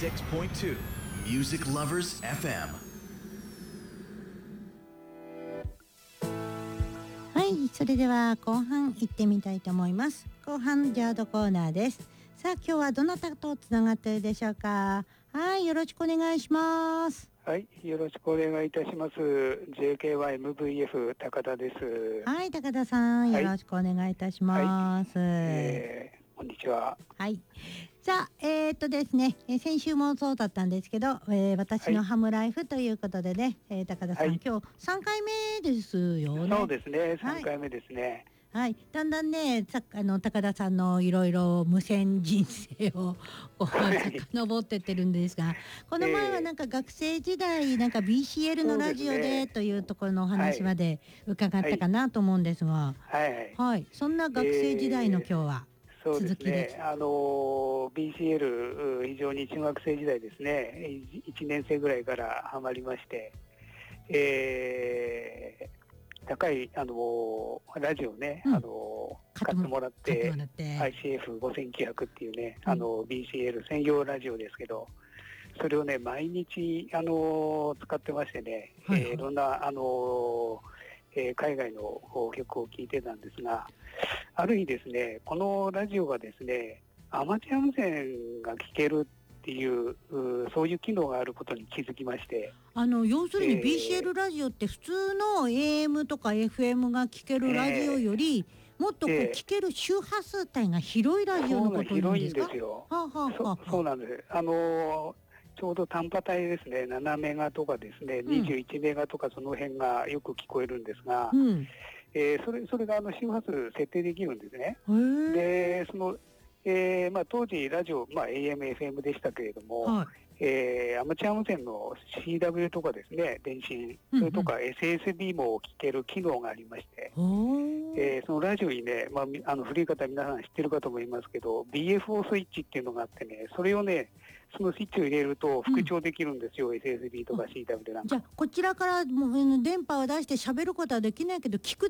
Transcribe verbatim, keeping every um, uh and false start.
シックスポイントツー Music Lovers エフエム。 はい、それでは後半行ってみたいと思います。後半ジャードコーナーです。さあ今日はどなたとつながっているでしょうか。はい、よろしくお願いします。 はい、よろしくお願いいたします。ジェーケーワイエムブイエフ 高田です。 はい、高田さん、 はいよろしくお願いいたします。 はい、えー、こんにちは。 はい。さあ、えー、っとですね、えー先週もそうだったんですけど、えー私のハムライフということでね、えー高田さん、 はい今日さんかいめですよね。 そうですね、 はいさんかいめですね。 はい、だんだんね、さあの高田さんのいろいろ無線人生をこうはい遡ってってるんですが、この前はなんか学生時代なんか ビーシーエル のラジオそうですねでというところのお話まで伺ったかなと思うんですが、 はいはい。 はい、そんな学生時代の今日はそうです続きでね、あのー ビーシーエル 非常に中学生時代ですね、いちねん生ぐらいからハマりまして、えー高い、あのーラジオね、 うんあのー買っても買ってもらっ買っててもらって、 アイシーエフごせんきゅうひゃく っていうね、 うんあのー ビーシーエル 専用ラジオですけど、それをね毎日、あのー使ってましてね、 はいはいえーいろんな、あのーえー海外の曲を聴いてたんですが、ある日ですね、このラジオがですね、アマチュア無線が聴けるっていう、うそういう機能があることに気づきまして、 あの要するにえービーシーエル ラジオって普通の エーエム とか エフエム が聞けるラジオより、もっとこうえー聞ける周波数帯が広いラジオのことを言うんですか。 そうなん広いんですよ。 はあ、はあはあはあ、 そそうなんです。あのーちょうど短波帯ですね、ななメガとかですね、 んにじゅういちメガとかその辺がよく聞こえるんですが、 うん、 えーそれそれがあの周波数設定できるんですね。 へえ。 で、その、えーまあ、当時ラジオ、まあ、エーエム、エフエム でしたけれども、 はい。 えーアマチュア無線の シーダブリュー とかですね、電信、 うんうんそれとか エスエスビー も聞ける機能がありまして、 ほーえーそのラジオにね、まあ、みあの古い方皆さん知ってるかと思いますけど ビーエフオー スイッチっていうのがあってね、それをねそのスイッチを入れると復調できるんですよ、エスエスビー とか シーダブリュー なんか。 じゃあこちらからもうあの電波を出して喋ることはできないけど聞く